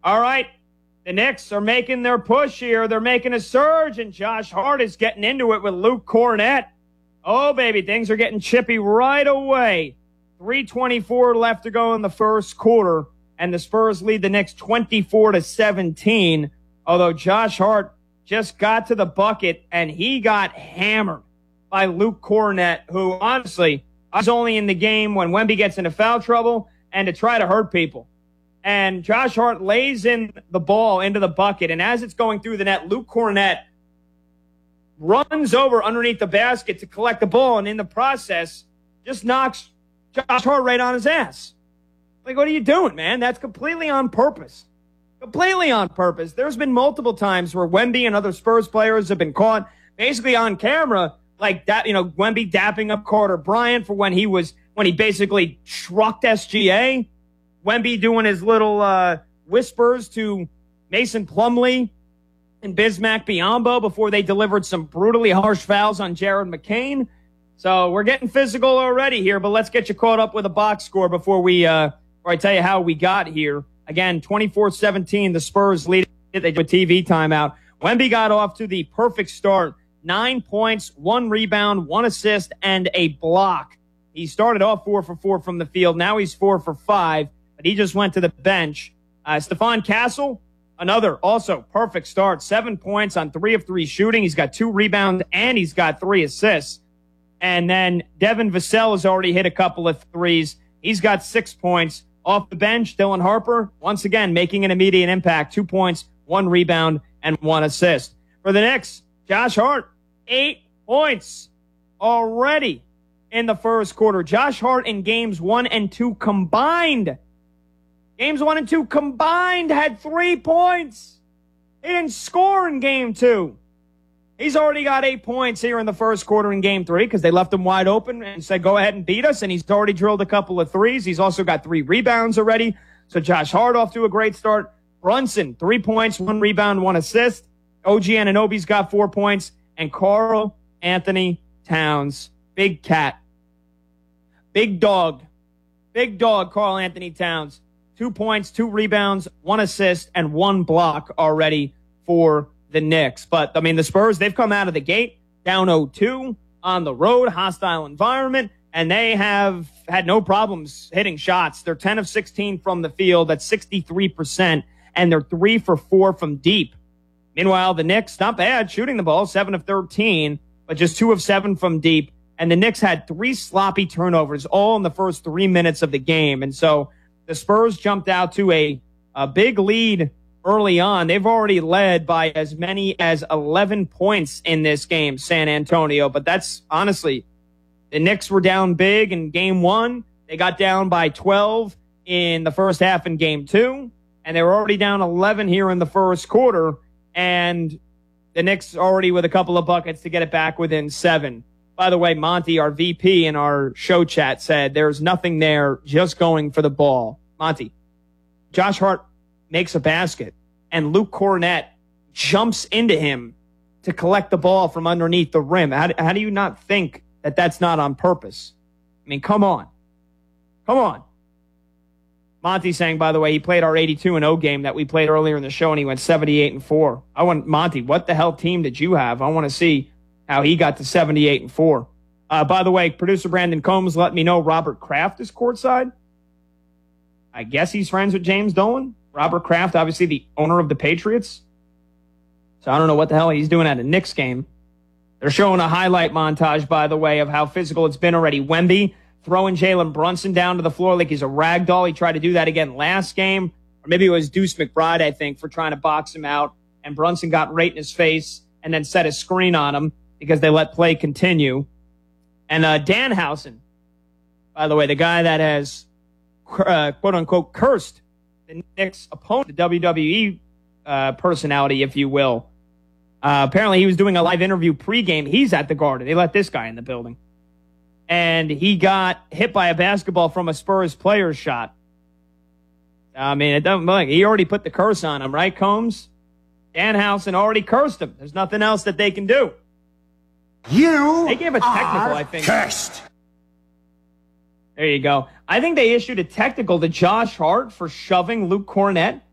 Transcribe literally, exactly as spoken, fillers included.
All right. The Knicks are making their push here. They're making a surge, and Josh Hart is getting into it with Luke Kornet. Oh, baby, things are getting chippy right away. three twenty-four left to go in the first quarter, and the Spurs lead the Knicks twenty-four to seventeen, although Josh Hart just got to the bucket, and he got hammered by Luke Kornet, who, honestly, is only in the game when Wemby gets into foul trouble and to try to hurt people. And Josh Hart lays in the ball into the bucket, and as it's going through the net, Luke Kornet runs over underneath the basket to collect the ball, and in the process, just knocks Josh Hart right on his ass. Like, what are you doing, man? That's completely on purpose. Completely on purpose. There's been multiple times where Wemby and other Spurs players have been caught basically on camera, like that, you know, Wemby dapping up Carter Bryant for when he was, when he basically trucked S G A. Wemby doing his little uh, whispers to Mason Plumlee and Bismack Biyombo before they delivered some brutally harsh fouls on Jared McCain. So we're getting physical already here, but let's get you caught up with a box score before we, uh, before I tell you how we got here. Again, twenty-four seventeen, the Spurs lead it. They do a T V timeout. Wemby got off to the perfect start. Nine points, one rebound, one assist, and a block. He started off four for four from the field. Now he's four for five. He just went to the bench. Uh, Stephon Castle, another also perfect start. Seven points on three of three shooting. He's got two rebounds and he's got three assists. And then Devin Vassell has already hit a couple of threes. He's got six points. Off the bench, Dylan Harper, once again, making an immediate impact. Two points, one rebound, and one assist. For the Knicks, Josh Hart, eight points already in the first quarter. Josh Hart in games one and two combined Games one and two combined had three points. He didn't score in game two. He's already got eight points here in the first quarter in game three because they left him wide open and said, go ahead and beat us. And he's already drilled a couple of threes. He's also got three rebounds already. So Josh Hart off to a great start. Brunson, three points, one rebound, one assist. O G Anunoby's got four points. And Karl Anthony Towns, big cat. Big dog. Big dog, Karl Anthony Towns. Two points, two rebounds, one assist, and one block already for the Knicks. But, I mean, the Spurs, they've come out of the gate down oh two on the road, hostile environment, and they have had no problems hitting shots. They're ten of sixteen from the field. That's sixty-three percent, and they're three for four from deep. Meanwhile, the Knicks, not bad, shooting the ball, seven of thirteen, but just two of seven from deep. And the Knicks had three sloppy turnovers all in the first three minutes of the game. And so the Spurs jumped out to a, a big lead early on. They've already led by as many as eleven points in this game, San Antonio. But that's honestly, the Knicks were down big in game one. They got down by twelve in the first half in game two. And they were already down eleven here in the first quarter. And the Knicks already with a couple of buckets to get it back within seven. By the way, Monty, our V P in our show chat, said there's nothing there, just going for the ball. Monty, Josh Hart makes a basket, and Luke Kornet jumps into him to collect the ball from underneath the rim. How, how do you not think that that's not on purpose? I mean, come on. Come on. Monty saying, by the way, he played our eighty-two and oh game that we played earlier in the show, and he went seventy-eight and four. I want, Monty, what the hell team did you have? I want to see how he got to seventy-eight and four. Uh, by the way, producer Brandon Combs let me know Robert Kraft is courtside. I guess he's friends with James Dolan. Robert Kraft, obviously the owner of the Patriots. So I don't know what the hell he's doing at a Knicks game. They're showing a highlight montage, by the way, of how physical it's been already. Wemby throwing Jalen Brunson down to the floor like he's a rag doll. He tried to do that again last game. Or maybe it was Deuce McBride, I think, for trying to box him out. And Brunson got right in his face and then set a screen on him because they let play continue. And uh, Danhausen, by the way, the guy that has, uh, quote-unquote, cursed the Knicks' opponent, the W W E uh, personality, if you will. Uh, apparently, he was doing a live interview pregame. He's at the Garden. They let this guy in the building. And he got hit by a basketball from a Spurs player's shot. I mean, it doesn't like he already put the curse on him, right, Combs? Danhausen already cursed him. There's nothing else that they can do. You they gave a technical, I think. Cursed. There you go. I think they issued a technical to Josh Hart for shoving Luke Kornet